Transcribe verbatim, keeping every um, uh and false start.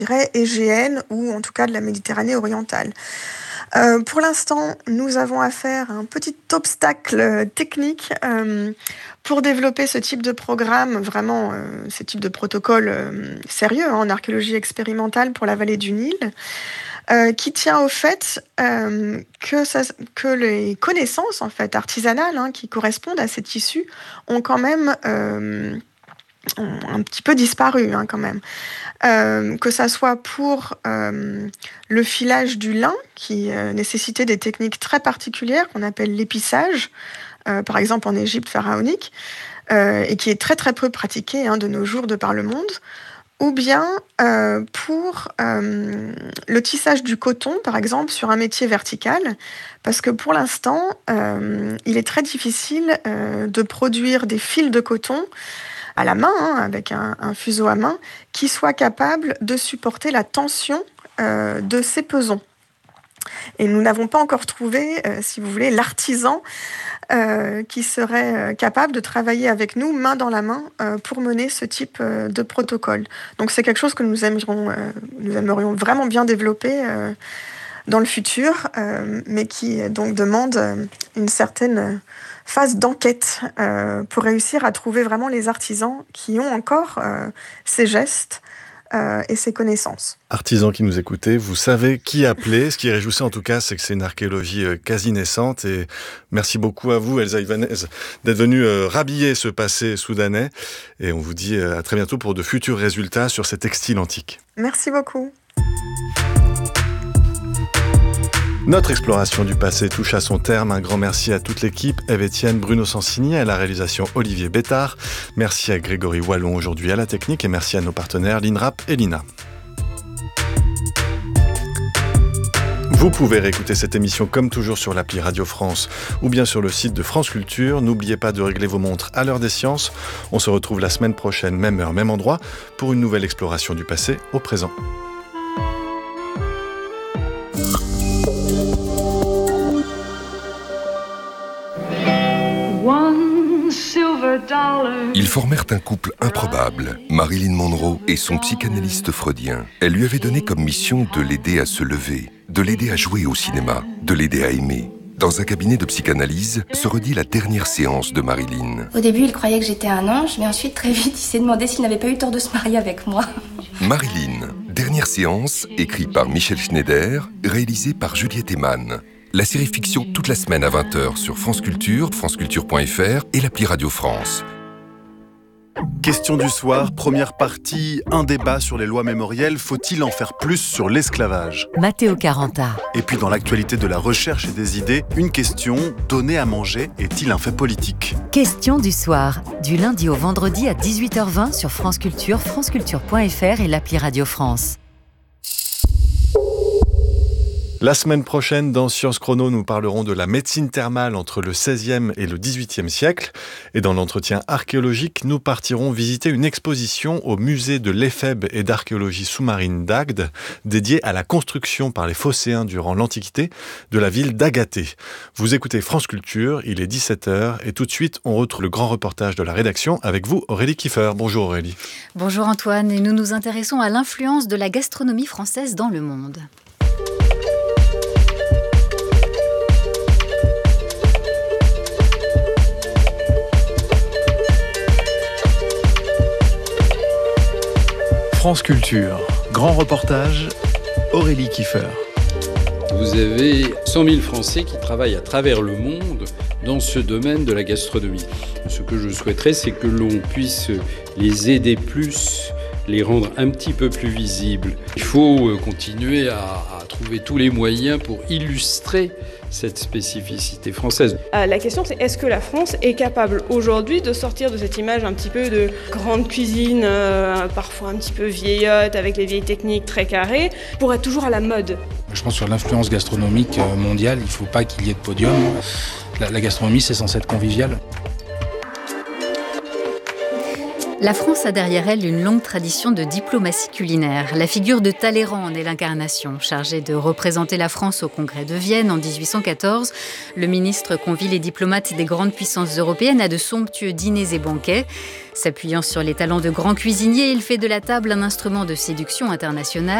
dirais, égéenne ou en tout cas de la Méditerranée orientale. Euh, pour l'instant, nous avons affaire à un petit obstacle technique euh, pour développer ce type de programme, vraiment euh, ce type de protocole euh, sérieux hein, en archéologie expérimentale pour la vallée du Nil, euh, qui tient au fait euh, que, ça, que les connaissances en fait, artisanales hein, qui correspondent à ces tissus ont quand même euh, ont un petit peu disparu hein, quand même. Euh, que ça soit pour euh, le filage du lin, qui euh, nécessitait des techniques très particulières qu'on appelle l'épissage, euh, par exemple en Égypte pharaonique, euh, et qui est très très peu pratiqué hein, de nos jours de par le monde, ou bien euh, pour euh, le tissage du coton, par exemple, sur un métier vertical, parce que pour l'instant, euh, il est très difficile euh, de produire des fils de coton à la main, hein, avec un, un fuseau à main, qui soit capable de supporter la tension euh, de ces pesons. Et nous n'avons pas encore trouvé, euh, si vous voulez, l'artisan euh, qui serait euh, capable de travailler avec nous, main dans la main, euh, pour mener ce type euh, de protocole. Donc c'est quelque chose que nous aimerions, euh, nous aimerions vraiment bien développer euh, dans le futur, euh, mais qui donc demande euh, une certaine phase d'enquête euh, pour réussir à trouver vraiment les artisans qui ont encore euh, ces gestes euh, et ces connaissances. Artisans qui nous écoutez, vous savez qui appeler. Ce qui est réjouissant en tout cas, c'est que c'est une archéologie euh, quasi naissante. Et merci beaucoup à vous, Elsa Ivanez, d'être venue euh, rhabiller ce passé soudanais. Et on vous dit euh, à très bientôt pour de futurs résultats sur ces textiles antiques. Merci beaucoup. Notre exploration du passé touche à son terme. Un grand merci à toute l'équipe. Ève Etienne, Bruno Sansini, à la réalisation Olivier Bétard. Merci à Grégory Wallon aujourd'hui à la technique et merci à nos partenaires l'INRAP et l'I N A. Vous pouvez réécouter cette émission comme toujours sur l'appli Radio France ou bien sur le site de France Culture. N'oubliez pas de régler vos montres à l'heure des sciences. On se retrouve la semaine prochaine, même heure, même endroit, pour une nouvelle exploration du passé au présent. Ils formèrent un couple improbable, Marilyn Monroe et son psychanalyste freudien. Elle lui avait donné comme mission de l'aider à se lever, de l'aider à jouer au cinéma, de l'aider à aimer. Dans un cabinet de psychanalyse se redit la dernière séance de Marilyn. Au début, il croyait que j'étais un ange, mais ensuite, très vite, il s'est demandé s'il n'avait pas eu tort de se marier avec moi. Marilyn, dernière séance, écrit par Michel Schneider, réalisé par Juliette Eman. La série fiction toute la semaine à vingt heures sur France Culture, franceculture point f r et l'appli Radio France. Question du soir, première partie, un débat sur les lois mémorielles. Faut-il en faire plus sur l'esclavage ? Matteo Caranta. Et puis dans l'actualité de la recherche et des idées, une question, donner à manger est-il un fait politique ? Question du soir, du lundi au vendredi à dix-huit heures vingt sur France Culture, franceculture point f r et l'appli Radio France. La semaine prochaine, dans Science Chrono, nous parlerons de la médecine thermale entre le seizième et le dix-huitième siècle. Et dans l'entretien archéologique, nous partirons visiter une exposition au musée de l'Éphèbe et d'archéologie sous-marine d'Agde, dédiée à la construction par les Phocéens durant l'Antiquité de la ville d'Agathée. Vous écoutez France Culture, il est dix-sept heures et tout de suite, on retrouve le grand reportage de la rédaction avec vous, Aurélie Kiefer. Bonjour Aurélie. Bonjour Antoine, et nous nous intéressons à l'influence de la gastronomie française dans le monde. France Culture, grand reportage, Aurélie Kiefer. Vous avez cent mille Français qui travaillent à travers le monde dans ce domaine de la gastronomie. Ce que je souhaiterais, c'est que l'on puisse les aider plus, les rendre un petit peu plus visibles. Il faut continuer à, à trouver tous les moyens pour illustrer cette spécificité française. Euh, la question, c'est est-ce que la France est capable aujourd'hui de sortir de cette image un petit peu de grande cuisine, euh, parfois un petit peu vieillotte, avec les vieilles techniques très carrées, pour être toujours à la mode ? Je pense sur l'influence gastronomique mondiale, il ne faut pas qu'il y ait de podium. La, la gastronomie, c'est censé être convivial. La France a derrière elle une longue tradition de diplomatie culinaire. La figure de Talleyrand en est l'incarnation. Chargé de représenter la France au Congrès de Vienne en dix-huit cent quatorze, le ministre convie les diplomates des grandes puissances européennes à de somptueux dîners et banquets. S'appuyant sur les talents de grand cuisinier, il fait de la table un instrument de séduction internationale.